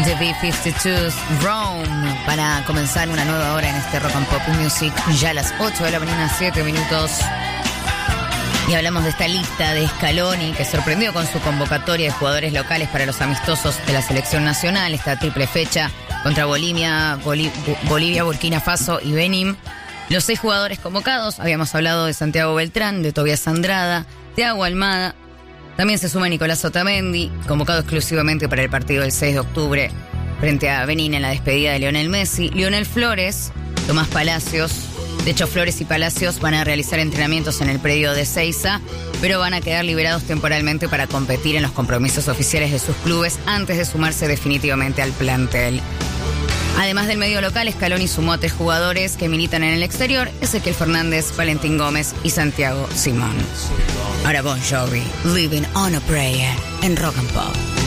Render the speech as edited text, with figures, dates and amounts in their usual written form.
The B-52's Rome para comenzar una nueva hora en este Rock and Pop Music, ya a las 8 de la mañana, 7 minutos. Y hablamos de esta lista de Scaloni que sorprendió con su convocatoria de jugadores locales para los amistosos de la selección nacional, esta triple fecha contra Bolivia, Burkina Faso y Benín. Los 6 jugadores convocados, habíamos hablado de Santiago Beltrán, de Tobias Andrada, Thiago Almada. También se suma Nicolás Otamendi, convocado exclusivamente para el partido del 6 de octubre frente a Benín en la despedida de Lionel Messi. Lionel Flores, Tomás Palacios. De hecho, Flores y Palacios van a realizar entrenamientos en el predio de Ezeiza, pero van a quedar liberados temporalmente para competir en los compromisos oficiales de sus clubes antes de sumarse definitivamente al plantel. Además del medio local, Scaloni sumó a 3 jugadores que militan en el exterior: Ezequiel Fernández, Valentín Gómez y Santiago Simón. Ahora Bon Jovi, Living on a Prayer en Rock and Pop.